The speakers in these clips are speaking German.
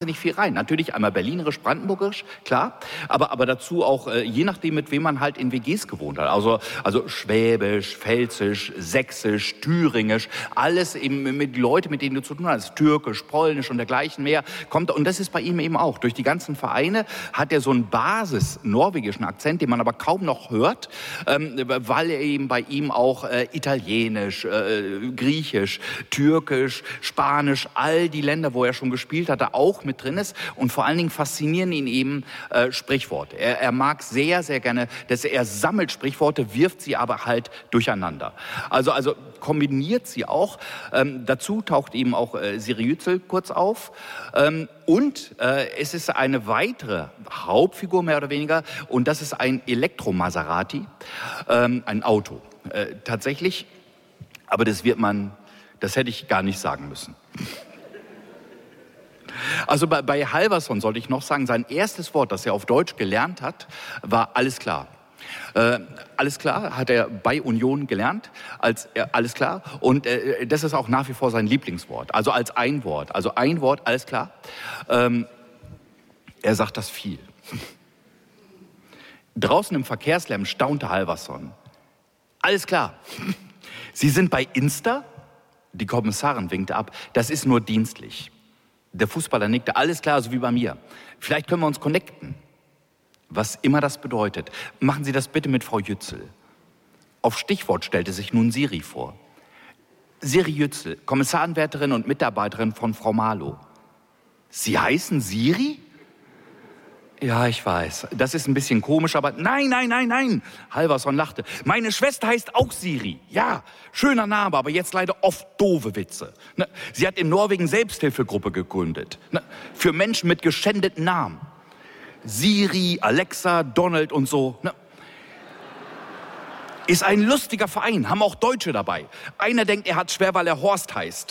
wahnsinnig viel rein. Natürlich einmal berlinerisch, brandenburgisch, klar, aber dazu auch, je nachdem, mit wem man halt in WGs gewohnt hat. Also schwäbisch, pfälzisch, sächsisch, thüringisch, alles eben mit Leuten, mit denen du zu tun hast, türkisch, polnisch und dergleichen mehr, kommt, und das ist bei ihm eben auch. Durch die ganzen Vereine hat er so einen basis-norwegischen Akzent, den man aber kaum noch hört, weil er eben bei ihm auch Italienisch, Griechisch, Türkisch, Spanisch, all die Länder, wo er schon gespielt hatte, auch mit drin ist. Und vor allen Dingen faszinieren ihn eben Sprichworte. Er mag sehr, sehr gerne, dass er sammelt Sprichworte, wirft sie aber halt durcheinander. Also kombiniert sie auch. Dazu taucht eben auch Siri Yücel kurz auf. Und es ist eine weitere Hauptfigur, mehr oder weniger, und das ist ein Elektro-Maserati, ein Auto. Tatsächlich, aber das hätte ich gar nicht sagen müssen. Also bei Halvarsson sollte ich noch sagen, sein erstes Wort, das er auf Deutsch gelernt hat, war alles klar. Alles klar hat er bei Union gelernt, alles klar. Und das ist auch nach wie vor sein Lieblingswort, also als ein Wort. Also ein Wort, alles klar. Er sagt das viel. Draußen im Verkehrslärm staunte Halvarsson. Alles klar. Sie sind bei Insta? Die Kommissarin winkte ab. Das ist nur dienstlich. Der Fußballer nickte. Alles klar, so wie bei mir. Vielleicht können wir uns connecten. Was immer das bedeutet. Machen Sie das bitte mit Frau Yücel. Auf Stichwort stellte sich nun Siri vor. Siri Yücel, Kommissarenwärterin und Mitarbeiterin von Frau Marlow. Sie heißen Siri? Ja, ich weiß. Das ist ein bisschen komisch, aber nein. Halvarsson lachte. Meine Schwester heißt auch Siri. Ja, schöner Name, aber jetzt leider oft doofe Witze. Sie hat in Norwegen Selbsthilfegruppe gegründet. Für Menschen mit geschändeten Namen. Siri, Alexa, Donald und so. Ist ein lustiger Verein, haben auch Deutsche dabei. Einer denkt, er hat schwer, weil er Horst heißt.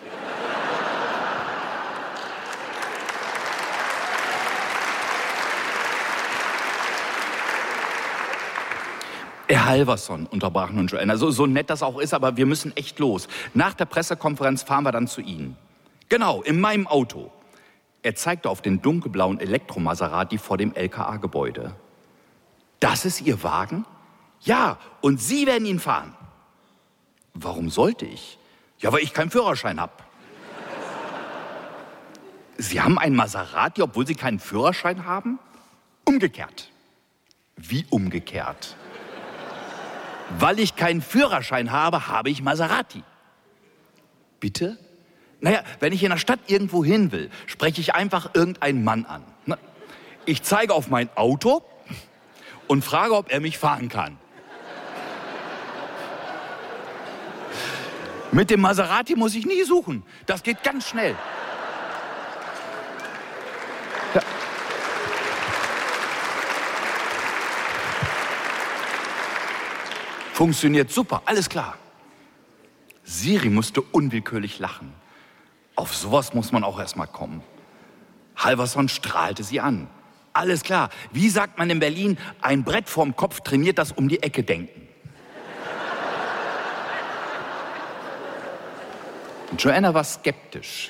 Herr Halvarsson, unterbrach nun Joanna, so nett das auch ist, aber wir müssen echt los. Nach der Pressekonferenz fahren wir dann zu Ihnen. Genau, in meinem Auto. Er zeigte auf den dunkelblauen Elektro-Maserati vor dem LKA-Gebäude. Das ist Ihr Wagen? Ja, und Sie werden ihn fahren. Warum sollte ich? Ja, weil ich keinen Führerschein habe. Sie haben einen Maserati, obwohl Sie keinen Führerschein haben? Umgekehrt. Wie umgekehrt? Weil ich keinen Führerschein habe, habe ich Maserati. Bitte? Naja, wenn ich in der Stadt irgendwo hin will, spreche ich einfach irgendeinen Mann an. Ich zeige auf mein Auto und frage, ob er mich fahren kann. Mit dem Maserati muss ich nie suchen. Das geht ganz schnell. Ja. Funktioniert super, alles klar. Siri musste unwillkürlich lachen. Auf sowas muss man auch erst mal kommen. Halvarsson strahlte sie an. Alles klar, wie sagt man in Berlin, ein Brett vorm Kopf trainiert das um die Ecke denken. Joanna war skeptisch.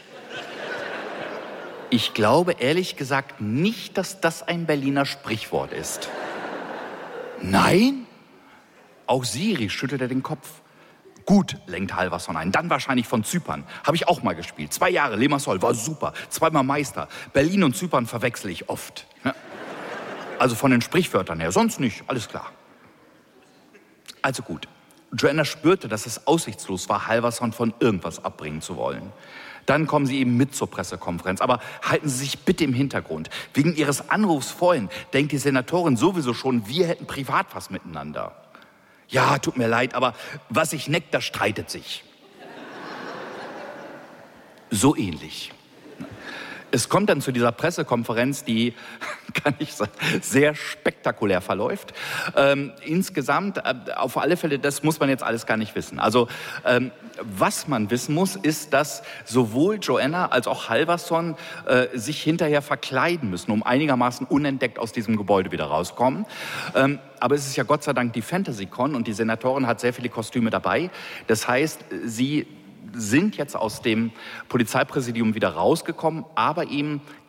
Ich glaube ehrlich gesagt nicht, dass das ein Berliner Sprichwort ist. Nein? Auch Siri schüttelte den Kopf. Gut, lenkte Halvarsson ein. Dann wahrscheinlich von Zypern. Habe ich auch mal gespielt. 2 Jahre, Limassol, war super. 2-mal Meister. Berlin und Zypern verwechsel ich oft. Ja. Also von den Sprichwörtern her, sonst nicht, alles klar. Also gut. Joanna spürte, dass es aussichtslos war, Halvarsson von irgendwas abbringen zu wollen. Dann kommen Sie eben mit zur Pressekonferenz. Aber halten Sie sich bitte im Hintergrund. Wegen Ihres Anrufs vorhin denkt die Senatorin sowieso schon, wir hätten privat was miteinander. Ja, tut mir leid, aber was sich neckt, das streitet sich. So ähnlich. Es kommt dann zu dieser Pressekonferenz, die, kann ich sagen, sehr spektakulär verläuft. Insgesamt, auf alle Fälle, das muss man jetzt alles gar nicht wissen. Also, was man wissen muss, ist, dass sowohl Joanna als auch Halvarsson sich hinterher verkleiden müssen, um einigermaßen unentdeckt aus diesem Gebäude wieder rauskommen. Aber es ist ja Gott sei Dank die FantasyCon und die Senatorin hat sehr viele Kostüme dabei. Das heißt, sie sind jetzt aus dem Polizeipräsidium wieder rausgekommen, aber eben